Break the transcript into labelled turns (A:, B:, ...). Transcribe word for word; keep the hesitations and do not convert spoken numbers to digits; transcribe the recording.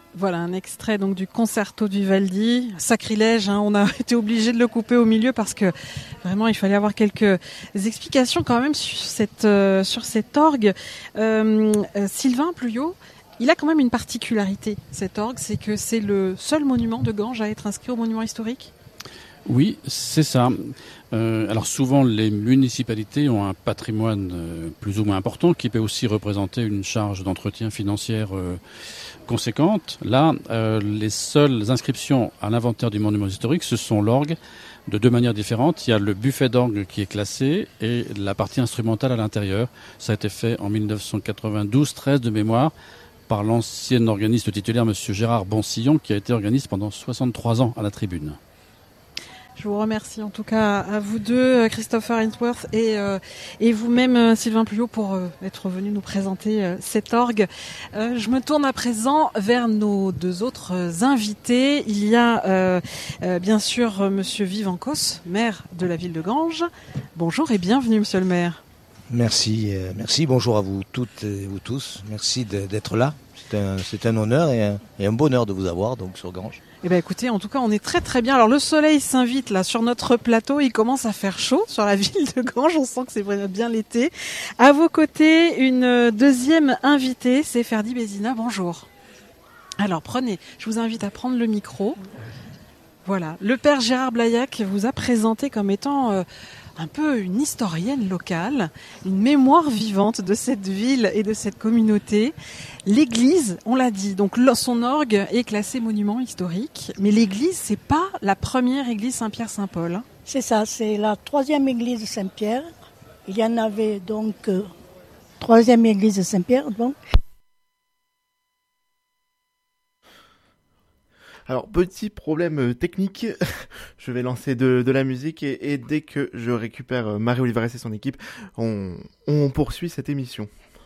A: Voilà un extrait donc du concerto de Vivaldi, sacrilège, hein, on a été obligé de le couper au milieu parce que vraiment il fallait avoir quelques explications quand même sur cette euh, sur cet orgue. Euh, euh, Sylvain Pluyot, il a quand même une particularité cet orgue, c'est que c'est le seul monument de Ganges à être inscrit au monument historique.
B: Oui, c'est ça. Euh, alors souvent, les municipalités ont un patrimoine euh, plus ou moins important qui peut aussi représenter une charge d'entretien financière euh, conséquente. Là, euh, les seules inscriptions à l'inventaire du monument historique, ce sont l'orgue de deux manières différentes. Il y a le buffet d'orgue qui est classé et la partie instrumentale à l'intérieur. Ça a été fait en dix-neuf cent quatre-vingt-douze treize de mémoire par l'ancien organiste titulaire, M. Gérard Boncillon, qui a été organiste pendant soixante-trois ans à la tribune.
A: Je vous remercie en tout cas à vous deux, Christopher Ainsworth et, euh, et vous-même, Sylvain Pluyot, pour euh, être venu nous présenter euh, cet orgue. Euh, je me tourne à présent vers nos deux autres invités. Il y a euh, euh, bien sûr euh, Monsieur Vivancos, maire de la ville de Ganges. Bonjour et bienvenue, Monsieur le maire.
C: Merci, euh, merci. Bonjour à vous toutes et vous tous. Merci de, d'être là. C'est un, c'est un honneur et un, et un bonheur de vous avoir donc sur Ganges.
A: Eh ben écoutez, en tout cas, on est très très bien. Alors le soleil s'invite là sur notre plateau, il commence à faire chaud sur la ville de Ganges, on sent que c'est vraiment bien l'été. À vos côtés, une deuxième invitée, c'est Ferdi Bézina. Bonjour. Alors prenez, je vous invite à prendre le micro. Voilà, le père Gérard Blaillac vous a présenté comme étant euh, un peu une historienne locale, une mémoire vivante de cette ville et de cette communauté. L'église, on l'a dit, donc son orgue est classé monument historique, mais l'église, c'est pas la première église Saint-Pierre-Saint-Paul. Hein.
D: C'est ça, c'est la troisième église de Saint-Pierre. Il y en avait donc euh, troisième église de Saint-Pierre, donc.
E: Alors, petit problème technique, je vais lancer de, de la musique et, et dès que je récupère Marie Olivares et son équipe, on, on poursuit cette émission.